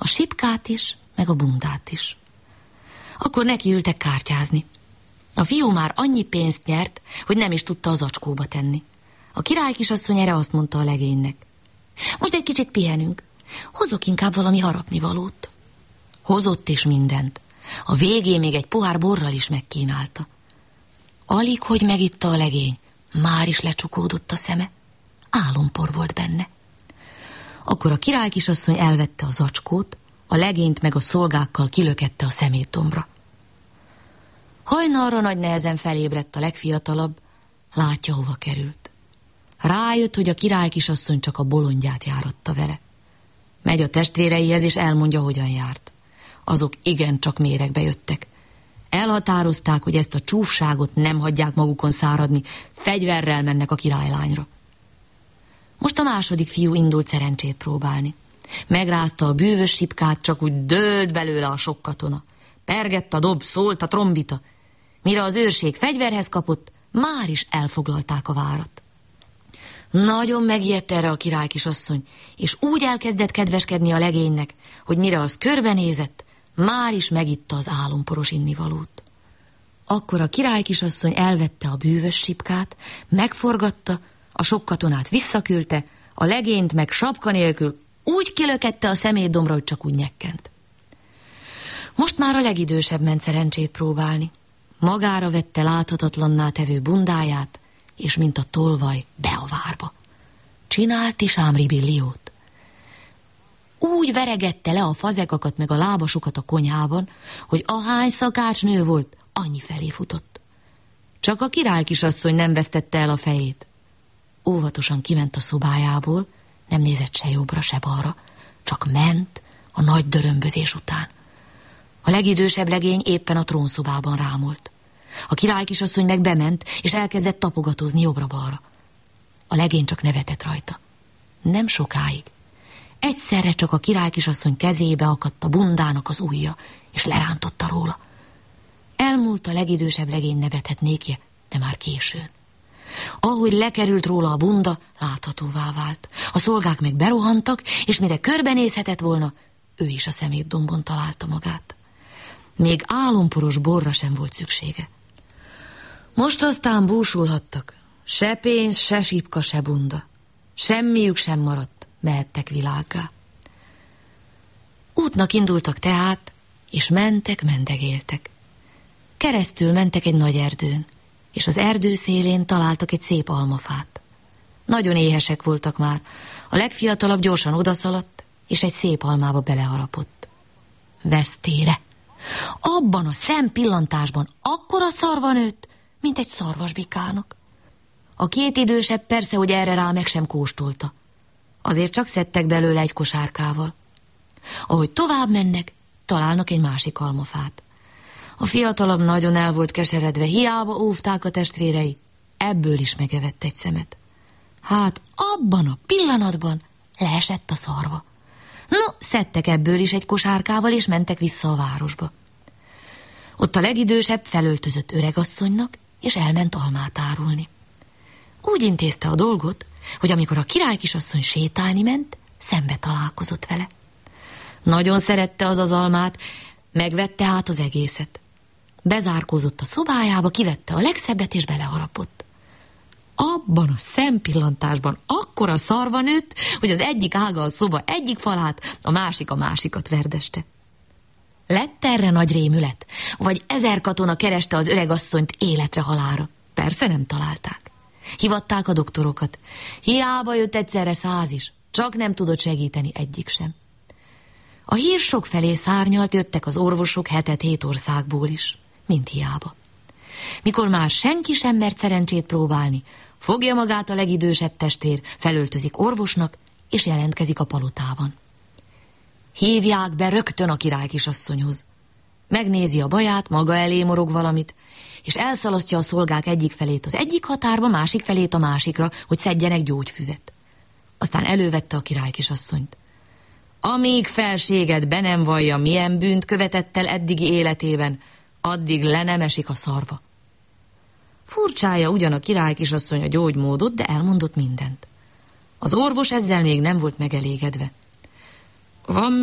a sipkát is, meg a bundát is. Akkor nekiültek kártyázni. A fiú már annyi pénzt nyert, hogy nem is tudta az zacskóba tenni. A királykisasszony erre azt mondta a legénynek: most egy kicsit pihenünk, hozzok inkább valami harapnivalót. Hozott is mindent. A végén még egy pohár borral is megkínálta. Alig, hogy megitta a legény, már is lecsukódott a szeme. Álompor volt benne. Akkor a királykisasszony elvette a zacskót, a legényt meg a szolgákkal kilökette a szemétdombra. Hajnalra nagy nehezen felébredt a legfiatalabb, látja, hova került. Rájött, hogy a királykisasszony csak a bolondját járatta vele. Megy a testvéreihez, és elmondja, hogyan járt. Azok igencsak méregbe jöttek. Elhatározták, hogy ezt a csúfságot nem hagyják magukon száradni, fegyverrel mennek a királylányra. Most a második fiú indult szerencsét próbálni. Megrázta a bűvös sipkát, csak úgy dőlt belőle a sok katona. Pergett a dob, szólt a trombita. Mire az őrség fegyverhez kapott, már is elfoglalták a várat. Nagyon megijedt erre a királykisasszony, és úgy elkezdett kedveskedni a legénynek, hogy mire az körbenézett, már is megitta az álomporos innivalót. Akkor a királykisasszony elvette a bűvös sipkát, megforgatta, a sok katonát visszaküldte, a legényt meg sapka nélkül úgy kilökette a szemétdombra, hogy csak úgy nyekkent. Most már a legidősebb ment szerencsét próbálni. Magára vette láthatatlanná tevő bundáját, és mint a tolvaj be a várba. Csinált is ám ribilliót. Úgy veregette le a fazekakat meg a lábasukat a konyhában, hogy ahány szakácsnő volt, annyi felé futott. Csak a királykisasszony nem vesztette el a fejét. Óvatosan kiment a szobájából, nem nézett se jobbra, se balra, csak ment a nagy dörömbözés után. A legidősebb legény éppen a trónszobában rámolt. A királykisasszony meg bement, és elkezdett tapogatózni jobbra-balra. A legény csak nevetett rajta. Nem sokáig. Egyszerre csak a királykisasszony kezébe akadt a bundának az ujja, és lerántotta róla. Elmúlt a legidősebb legény nevethetnékje, de már későn. Ahogy lekerült róla a bunda, láthatóvá vált. A szolgák meg berohantak, és mire körbenézhetett volna, ő is a szemétdombon találta magát. Még álomporos borra sem volt szüksége. Most aztán búsulhattak. Se pénz, se sipka, se bunda. Semmiük sem maradt, mehettek világgá. Útnak indultak tehát, és mendegéltek. Keresztül mentek egy nagy erdőn, és az erdő szélén találtak egy szép almafát. Nagyon éhesek voltak már. A legfiatalabb gyorsan odaszaladt, és egy szép almába beleharapott. Vesztére! Abban a szempillantásban akkora szarva nőtt, mint egy szarvasbikának. A két idősebb persze, hogy erre rá meg sem kóstolta. Azért csak szedtek belőle egy kosárkával. Ahogy tovább mennek, találnak egy másik almafát. A fiatalabb nagyon el volt keseredve, hiába óvták a testvérei, ebből is megevett egy szemet. Hát abban a pillanatban leesett a szarva. No, szedtek ebből is egy kosárkával, és mentek vissza a városba. Ott a legidősebb felöltözött öregasszonynak, és elment almát árulni. Úgy intézte a dolgot, hogy amikor a királykisasszony sétálni ment, szembe találkozott vele. Nagyon szerette az almát, megvette hát az egészet. Bezárkózott a szobájába, kivette a legszebbet, és beleharapott. Abban a szempillantásban akkora szarva nőtt, hogy az egyik ága a szoba egyik falát, a másikat verdeste. Lett erre nagy rémület, vagy 1000 katona kereste az öregasszonyt életre halálra. Persze nem találták. Hivatták a doktorokat. Hiába jött egyszerre 100 is, csak nem tudott segíteni egyik sem. A hír sok felé szárnyalt, jöttek az orvosok 7 országból is, mind hiába. Mikor már senki sem mert szerencsét próbálni, fogja magát a legidősebb testvér, felöltözik orvosnak, és jelentkezik a palotában. Hívják be rögtön a királykisasszonyhoz. Megnézi a baját, maga elé morog valamit, és elszalasztja a szolgák egyik felét az egyik határba, másik felét a másikra, hogy szedjenek gyógyfüvet. Aztán elővette a királykisasszonyt. Amíg felséged be nem vallja, milyen bűnt követett el eddigi életében, addig le nem esik a szarva. Furcsája ugyan a királykisasszony a gyógymódot, de elmondott mindent. Az orvos ezzel még nem volt megelégedve. Van